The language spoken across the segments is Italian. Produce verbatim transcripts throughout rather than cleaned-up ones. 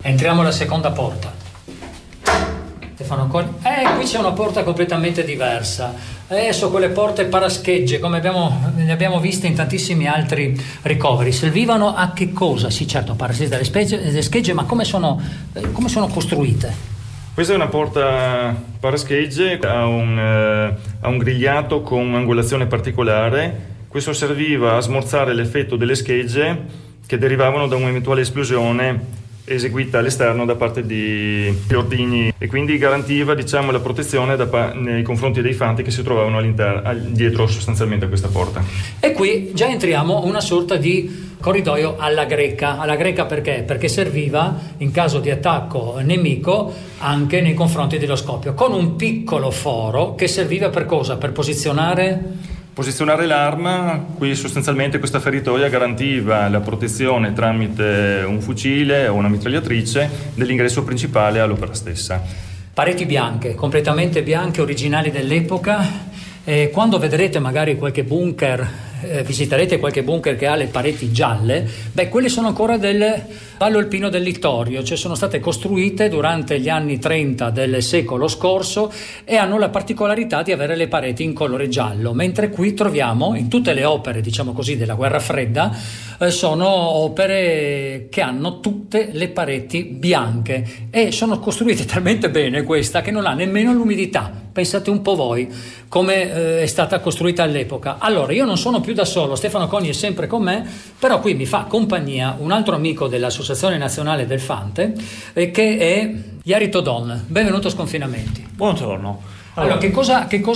Entriamo alla seconda porta. Stefano Cogni. Eh, qui c'è una porta completamente diversa. Adesso quelle porte paraschegge, come abbiamo, ne abbiamo viste in tantissimi altri ricoveri, servivano a che cosa? Sì, certo, paraschegge dalle specie- delle schegge, ma come sono, eh, come sono costruite? Questa è una porta paraschegge, ha un, eh, ha un grigliato con un'angolazione particolare. Questo serviva a smorzare l'effetto delle schegge che derivavano da un'eventuale esplosione eseguita all'esterno da parte di ordigni, e quindi garantiva, diciamo, la protezione da, nei confronti dei fanti che si trovavano all'interno, dietro sostanzialmente a questa porta. E qui già entriamo una sorta di corridoio alla greca. Alla greca perché? Perché serviva in caso di attacco nemico anche nei confronti dello scoppio, con un piccolo foro che serviva per cosa? Per posizionare... Posizionare l'arma. Qui sostanzialmente questa feritoia garantiva la protezione tramite un fucile o una mitragliatrice dell'ingresso principale all'opera stessa. Pareti bianche, completamente bianche, originali dell'epoca. E quando vedrete magari qualche bunker, eh, visiterete qualche bunker che ha le pareti gialle, beh, quelle sono ancora del Vallo Alpino del Littorio, cioè sono state costruite durante gli anni trenta del secolo scorso e hanno la particolarità di avere le pareti in colore giallo, mentre qui troviamo in tutte le opere, diciamo così, della guerra fredda, eh, sono opere che hanno tutte le pareti bianche e sono costruite talmente bene questa che non ha nemmeno l'umidità. Pensate un po' voi come eh, è stata costruita all'epoca. Allora, io non sono più da solo, Stefano Cogni è sempre con me, però qui mi fa compagnia un altro amico dell'Associazione Nazionale del Fante, eh, che è Jari Todon. Benvenuto a Sconfinamenti. Buongiorno. Allora, che cosa, che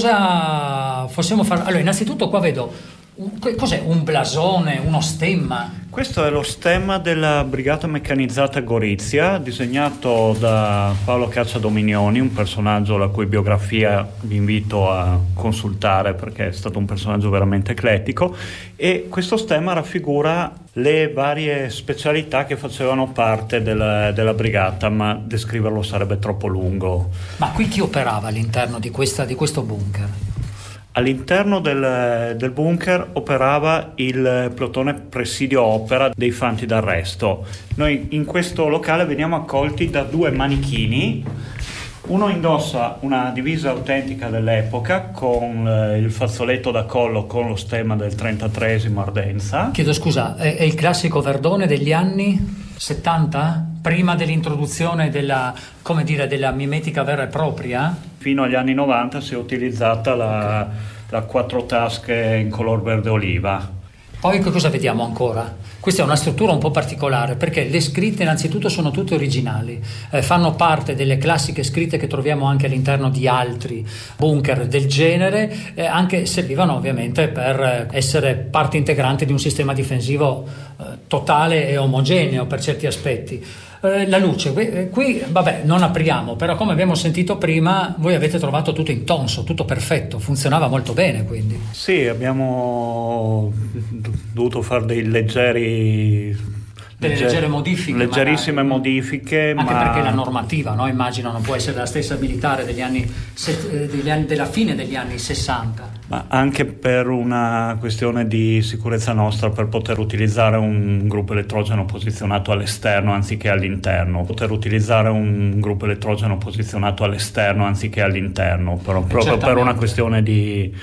cosa possiamo fare? Allora, innanzitutto qua vedo, cos'è? Un blasone, uno stemma? Questo è lo stemma della Brigata Meccanizzata Gorizia, disegnato da Paolo Cacciadominioni, un personaggio la cui biografia vi invito a consultare perché è stato un personaggio veramente eclettico, e questo stemma raffigura le varie specialità che facevano parte della, della brigata, ma descriverlo sarebbe troppo lungo. Ma qui chi operava all'interno di, questa, di questo bunker? All'interno del, del bunker operava il plotone presidio opera dei fanti d'arresto. Noi in questo locale veniamo accolti da due manichini. Uno indossa una divisa autentica dell'epoca con eh, il fazzoletto da collo con lo stemma del trentatreesimo Ardenza. Chiedo scusa, è, è il classico verdone degli anni settanta? Prima dell'introduzione della, come dire, della mimetica vera e propria? Fino agli anni novanta si è utilizzata la, okay. la quattro tasche in color verde oliva. Poi che cosa vediamo ancora? Questa è una struttura un po' particolare perché le scritte innanzitutto sono tutte originali, eh, fanno parte delle classiche scritte che troviamo anche all'interno di altri bunker del genere, eh, anche servivano ovviamente per essere parte integrante di un sistema difensivo eh, totale e omogeneo per certi aspetti. Eh, la luce, qui, qui vabbè non apriamo, però come abbiamo sentito prima voi avete trovato tutto in tonso, tutto perfetto, funzionava molto bene quindi. Sì, abbiamo dovuto fare dei leggeri delle legger- leggere modifiche, leggerissime magari. modifiche, anche ma... perché la normativa, no? Immagino non può essere la stessa militare degli anni, se- degli anni della fine degli anni sessanta, ma anche per una questione di sicurezza nostra, per poter utilizzare un gruppo elettrogeno posizionato all'esterno anziché all'interno, poter utilizzare un gruppo elettrogeno posizionato all'esterno anziché all'interno, però proprio per una questione di